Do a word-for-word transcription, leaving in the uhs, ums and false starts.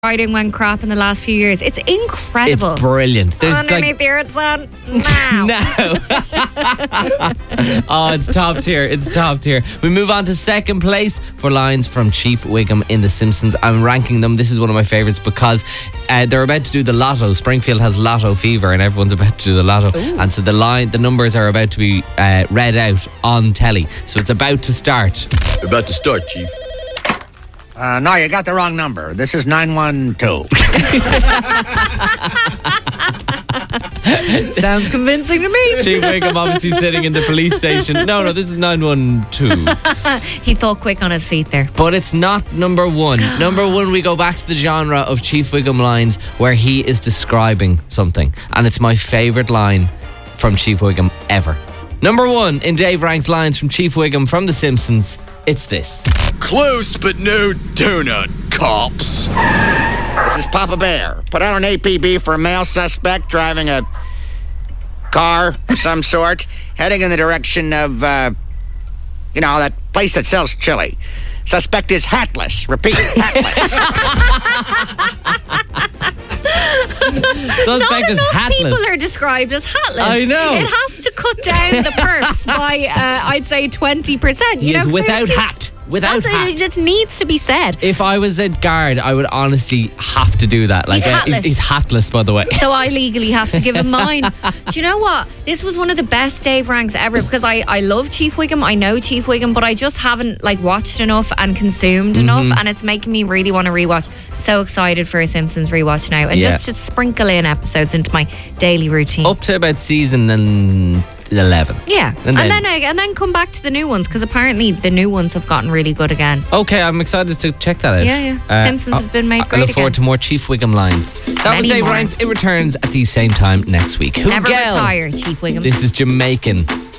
writing went crap in the last few years. It's incredible. It's brilliant. There's Underneath like, your it's on now. no. Oh, it's top tier. It's top tier. We move on to second place for lines from Chief Wiggum in The Simpsons. I'm ranking them. This is one of my favourites because uh, they're about to do the lotto. Springfield has lotto fever and everyone's about to do the lotto. Ooh. And so the line, the numbers are about to be uh, read out on telly. So it's about to start. About to start, Chief. Uh, no, you got the wrong number. This is nine one two. Sounds convincing to me. Chief Wiggum obviously sitting in the police station. No, no, this is nine one two. He thought quick on his feet there. But it's not number one. Number one, we go back to the genre of Chief Wiggum lines where he is describing something. And it's my favourite line from Chief Wiggum ever. Number one in Dave Ranks' lines from Chief Wiggum from The Simpsons. It's this. Close, but no donut, cops. This is Papa Bear. Put out an A P B for a male suspect driving a car of some sort, heading in the direction of, uh, you know, that place that sells chili. Suspect is hatless. Repeat, hatless. Suspect Not is enough hatless. people are described as hatless. I know. It has to cut down the perks by, uh, I'd say, twenty percent. He you is know, without fifty hat. Without That's hat. It just needs to be said. If I was a guard, I would honestly have to do that. Like He's uh, hatless. He's, he's hatless, by the way. So I legally have to give him mine. Do you know what? This was one of the best Dave Ranks ever because I, I love Chief Wiggum. I know Chief Wiggum, but I just haven't like watched enough and consumed Mm-hmm. enough, and it's making me really want to rewatch. So excited for a Simpsons rewatch now, and Yeah. just to sprinkle in episodes into my daily routine. Up to about season and eleven. Yeah, And and, then- then, I, and then come back to the new ones because apparently the new ones have gotten really good again. Okay, I'm excited to check that out. Yeah, yeah. Simpsons have been made I great look forward again. to more Chief Wiggum lines. That Many was Dave more. Ranks. It returns at the same time next week. Who Never gel? retire, Chief Wiggum. This is Jamaican.